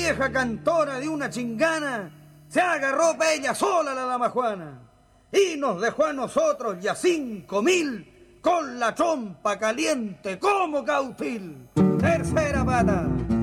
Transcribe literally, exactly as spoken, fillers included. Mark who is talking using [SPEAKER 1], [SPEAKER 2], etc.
[SPEAKER 1] vieja cantora de una chingana se agarró pa' ella sola la damajuana y nos dejó a nosotros ya cinco mil con la trompa caliente como cautil. Tercera pata.